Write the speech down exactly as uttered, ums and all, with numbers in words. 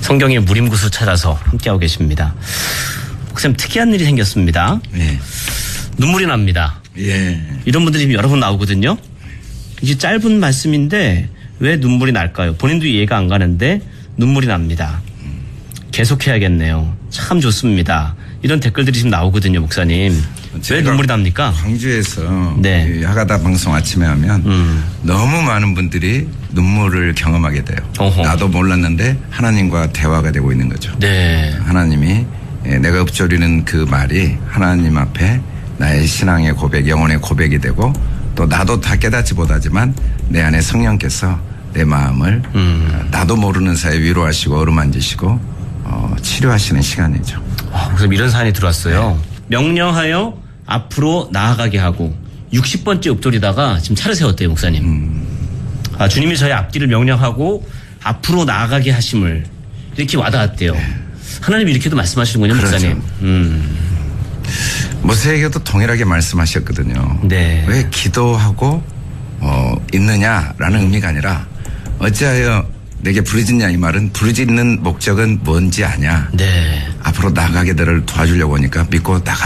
성경의 무림구슬 찾아서 함께하고 계십니다. 목사님 특이한 일이 생겼습니다. 예. 눈물이 납니다. 예. 이런 분들이 지금 여러 번 나오거든요. 이게 짧은 말씀인데 왜 눈물이 날까요? 본인도 이해가 안 가는데 눈물이 납니다. 계속해야겠네요. 참 좋습니다. 이런 댓글들이 지금 나오거든요, 목사님. 왜 눈물이 납니까? 광주에서 네. 하가다 방송 아침에 하면 음. 너무 많은 분들이 눈물을 경험하게 돼요. 어허. 나도 몰랐는데 하나님과 대화가 되고 있는 거죠. 네. 하나님이 내가 읊조리는 그 말이 하나님 앞에 나의 신앙의 고백, 영혼의 고백이 되고 또 나도 다 깨닫지 못하지만 내 안에 성령께서 내 마음을 음. 나도 모르는 사이에 위로하시고 어루만지시고 어, 치료하시는 시간이죠. 아, 그래서 이런 사연이 들어왔어요. 네. 명령하여 앞으로 나아가게 하고 육십 번째 읊조리다가 지금 차를 세웠대요, 목사님. 음. 아, 주님이 저의 앞길을 명령하고 앞으로 나아가게 하심을 이렇게 와닿았대요. 네. 하나님이 이렇게도 말씀하시는군요, 그렇죠. 목사님. 음. 모세에게도 동일하게 말씀하셨거든요. 네. 왜 기도하고 어, 있느냐라는 의미가 아니라 어찌하여 내게 부르짖냐 이 말은 부르짖는 목적은 뭔지 아냐. 네. 앞으로 나가게 너를 도와주려고 하니까 믿고 나가라.